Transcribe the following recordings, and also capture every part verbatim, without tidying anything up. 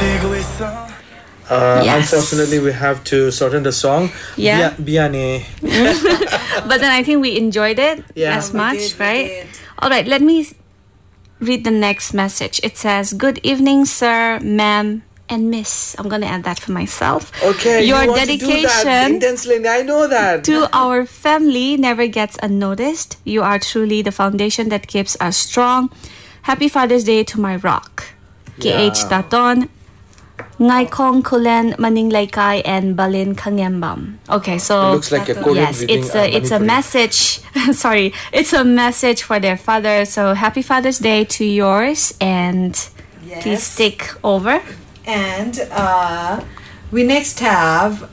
Uh, Yes. Unfortunately, we have to shorten the song. Yeah. Bia- Biane. But then I think we enjoyed it Yeah. as We much, did, we right? did. All right, let me read the next message. It says, "Good evening, sir, ma'am, and miss." I'm going to add that for myself. Okay, Your you want to do that dedication intensely. I know that. to our family never gets unnoticed. You are truly the foundation that keeps us strong. Happy Father's Day to my rock. K H Yeah. Daton, Ngai Kong Kulen Maninglaikai, and Balin Kangembam. Okay, so It looks like a Korean yes, reading, it's uh, a it's a Manipuri. message. Sorry, it's a message for their father. So happy Father's Day to yours, and please Yes. take over. And uh, we next have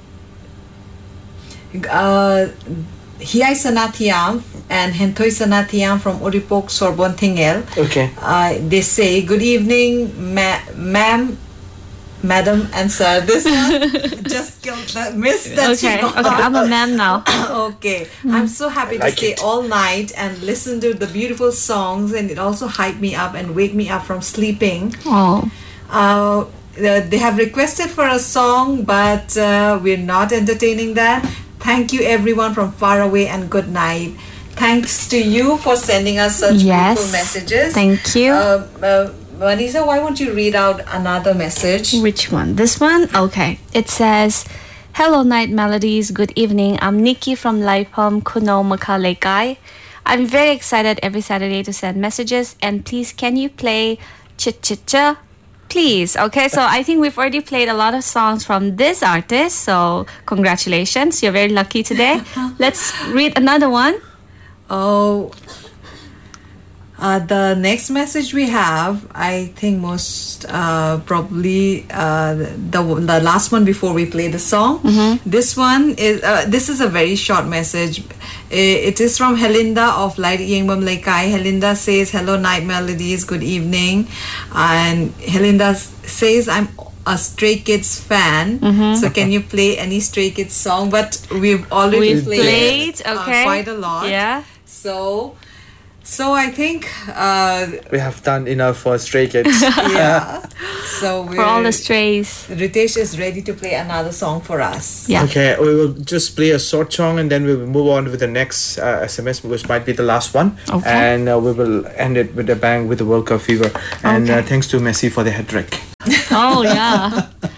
uh, Hiai Sanatiam and Hentoi Sanatiam from Oripok Sorbon Tingel. Okay. Uh, they say, "Good evening, ma- ma'am, madam, and sir." This one just killed the miss that Okay, you okay, got. I'm a man now. Okay, I'm so happy I like to stay it. all night and listen to the beautiful songs, and it also hyped me up and wake me up from sleeping. Oh, Uh, uh, they have requested for a song, but uh, we're not entertaining that. Thank you, everyone from far away, and good night. Thanks to you for sending us such Yes. beautiful messages. Thank you. Uh, uh, Vanessa, why won't you read out another message? which one? This one? Okay. It says, "Hello, Night Melodies. Good evening. I'm Nikki from Laipom Kuno Makalekai. I'm very excited every Saturday to send messages. And please, can you play Ch Ch Ch? Please." Okay, so I think we've already played a lot of songs from this artist. So congratulations. You're very lucky today. Let's read another one. Oh, uh, the next message we have, I think most uh, probably uh, the the last one before we play the song. This one is uh, this is a very short message. I- It is from Helinda of Light Yengbam Laikai. Helinda says, "Hello, Night Melodies. Good evening," and Helinda s- says, "I'm a Stray Kids fan. So can you play any Stray Kids song?" But we've already We've played, played, uh, okay. quite a lot. Yeah. So, so I think, uh, We have done enough for Stray Kids. yeah. So we're, For all the strays. Ritesh is ready to play another song for us. Yeah. Okay, we will just play a short song and then we will move on with the next uh, S M S, which might be the last one. Okay. And uh, we will end it with a bang with the World Cup fever. And uh, Okay. thanks to Messi for the hat trick. Oh, yeah.